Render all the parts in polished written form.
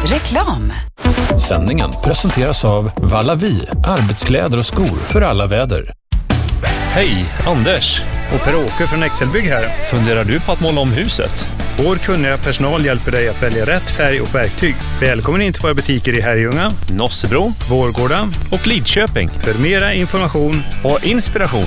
Reklam. Sändningen presenteras av Vallavi, arbetskläder och skor för alla väder. Hej, Anders. Och Per-Åke från Excelbygg här. Funderar du på att måla om huset? Vår kunniga personal hjälper dig att välja rätt färg och verktyg. Välkommen in till våra butiker i Herrljunga, Nossebro, Vårgårda och Lidköping. För mera information och inspiration.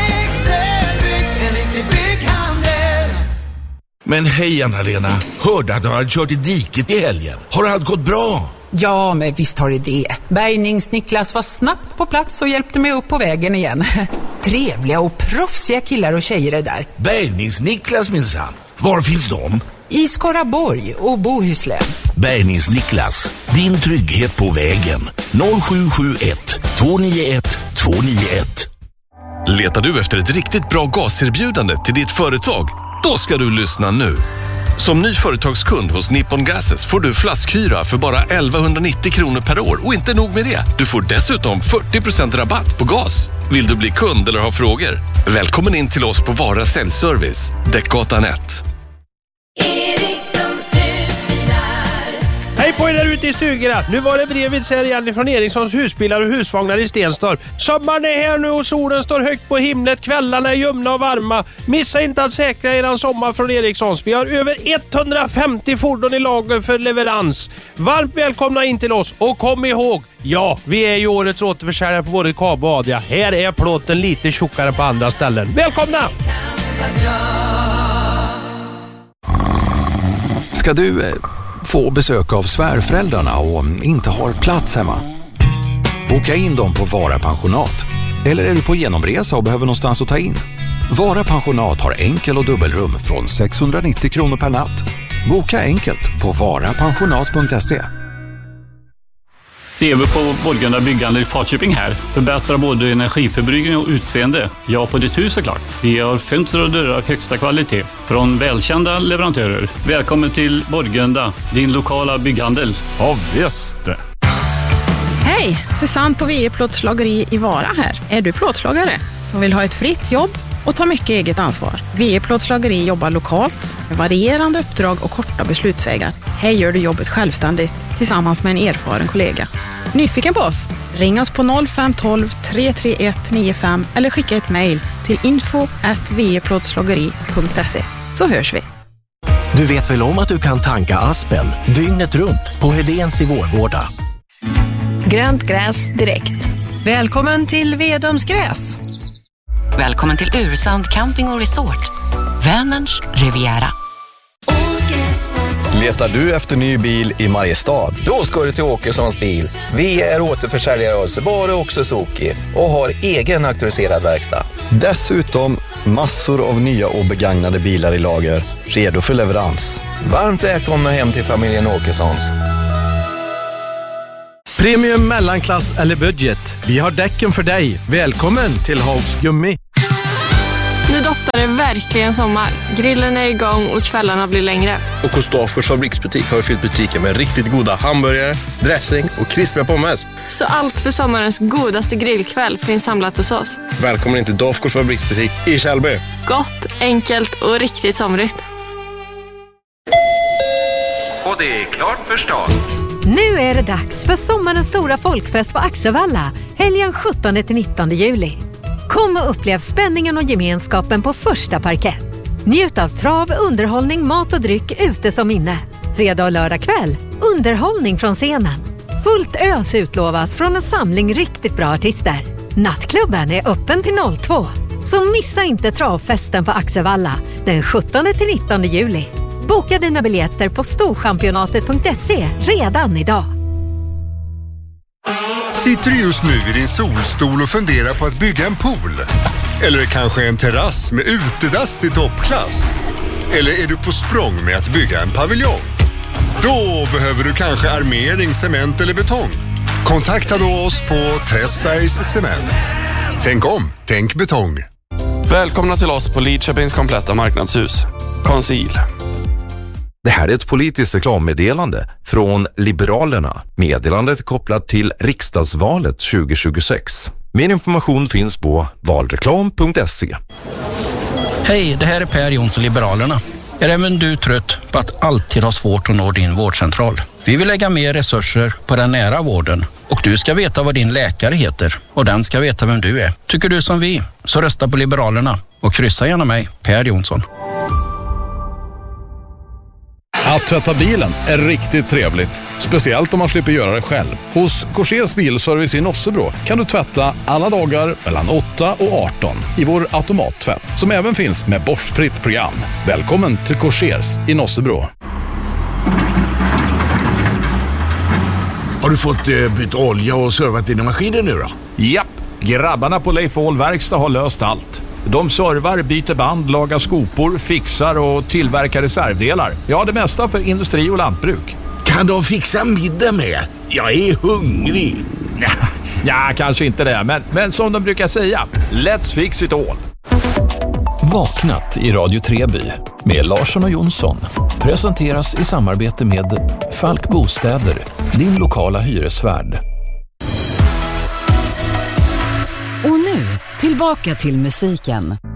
Men hej Anna-Lena, hörde att du hade kört i diket i helgen. Har allt gått bra? Ja, men visst har det. Bärgnings-Niklas var snabbt på plats och hjälpte mig upp på vägen igen. Trevliga och proffsiga killar och tjejer är där. Bärgnings-Niklas minsann. Var finns de? I Skaraborg och Bohuslän. Bärgnings-Niklas, din trygghet på vägen. 0771 291 291. Letar du efter ett riktigt bra gaserbjudande till ditt företag? Då ska du lyssna nu. Som ny företagskund hos Nippon Gases får du flaskhyra för bara 1190 kronor per år. Och inte nog med det, du får dessutom 40% rabatt på gas. Vill du bli kund eller ha frågor? Välkommen in till oss på Vara Säljservice, Däckgatan 1. Hej på er där ute i stugorna. Nu var det brevet här igen från Erikssons husbilar och husvagnar i Stenstorp. Sommaren är här nu och solen står högt på himlet. Kvällarna är ljumna och varma. Missa inte att säkra eran sommar från Erikssons. Vi har över 150 fordon i lager för leverans. Varmt välkomna in till oss och kom ihåg, ja, vi är ju årets återförsäljare på både Kabo och Adria. Här är plåten lite tjockare på andra ställen. Välkomna! Ska du få besök av svärföräldrarna och inte har plats hemma? Boka in dem på Vara Pensionat. Eller är du på genomresa och behöver någonstans att ta in? Vara Pensionat har enkel- och dubbelrum från 690 kronor per natt. Boka enkelt på varapensionat.se. TV på Borgunda byggande i Falköping här. Förbättrar både energiförbrukning och utseende. Ja, på ditt hus såklart. Vi har fönster och dörrar av högsta kvalitet från välkända leverantörer. Välkommen till Borgunda, din lokala bygghandel. Ja, visst. Hej, Susanne på VE Plåtslageri i Vara här. Är du plåtslagare som vill ha ett fritt jobb och ta mycket eget ansvar? VE Plåtslageri jobbar lokalt med varierande uppdrag och korta beslutsvägar. Här gör du jobbet självständigt tillsammans med en erfaren kollega. Nyfiken på oss? Ring oss på 0512 331 95 eller skicka ett mejl till info@veplåtslageri.se så hörs vi. Du vet väl om att du kan tanka Aspen dygnet runt på Hedéns i Vårgårda? Grönt gräs direkt. Välkommen till Vedums gräs. Välkommen till Ursand Camping och Resort. Vänerns Riviera. Letar du efter ny bil i Mariestad? Då ska du till Åkessons bil. Vi är återförsäljare av Subaru och Suzuki och har egen auktoriserad verkstad. Dessutom massor av nya och begagnade bilar i lager, redo för leverans. Varmt välkomna hem till familjen Åkessons. Premium, mellanklass eller budget. Vi har däcken för dig. Välkommen till Haugs Gummi. Nu doftar det verkligen sommar. Grillen är igång och kvällarna blir längre. Och hos Dafgårds fabriksbutik har vi fyllt butiken med riktigt goda hamburgare, dressing och krispiga pommes. Så allt för sommarens godaste grillkväll finns samlat hos oss. Välkommen in till Dafgårds fabriksbutik i Kjellby. Gott, enkelt och riktigt somrigt. Och det är klart för start. Nu är det dags för sommarens stora folkfest på Axevalla, helgen 17-19 juli. Kom och upplev spänningen och gemenskapen på första parkett. Njut av trav, underhållning, mat och dryck ute som inne. Fredag och lördag kväll, underhållning från scenen. Fullt ös utlovas från en samling riktigt bra artister. Nattklubben är öppen till 02. Så missa inte travfesten på Axevalla den 17-19 juli. Boka dina biljetter på storchampionatet.se redan idag. Sitter du just nu i din solstol och funderar på att bygga en pool? Eller kanske en terrass med utedass i toppklass? Eller är du på språng med att bygga en paviljong? Då behöver du kanske armering, cement eller betong. Kontakta då oss på Träsbergs Cement. Tänk om, tänk betong. Välkomna till oss på Lidköpings kompletta marknadshus. Conceal. Det här är ett politiskt reklammeddelande från Liberalerna. Meddelandet kopplat till riksdagsvalet 2026. Mer information finns på valreklam.se. Hej, det här är Per Jonsson, Liberalerna. Är även du trött på att alltid ha svårt att nå din vårdcentral? Vi vill lägga mer resurser på den nära vården och du ska veta vad din läkare heter och den ska veta vem du är. Tycker du som vi, så rösta på Liberalerna och kryssa gärna mig, Per Jonsson. Att tvätta bilen är riktigt trevligt, speciellt om man slipper göra det själv. Hos Korsers bilservice i Nossebro kan du tvätta alla dagar mellan 8 och 18 i vår automattvätt, som även finns med borstfritt program. Välkommen till Korsers i Nossebro. Har du fått byta olja och servat dina maskiner nu då? Japp, grabbarna på Leif Ahl Verkstad har löst allt. De servar, byter band, lagar skopor, fixar och tillverkar reservdelar. Ja, det mesta för industri och lantbruk. Kan de fixa middag med? Jag är hungrig. Ja, kanske inte det, men som de brukar säga, let's fix it all. Vaknat i Radio Treby med Larsson och Jonsson presenteras i samarbete med Falk Bostäder, din lokala hyresvärd. Och nu, tillbaka till musiken.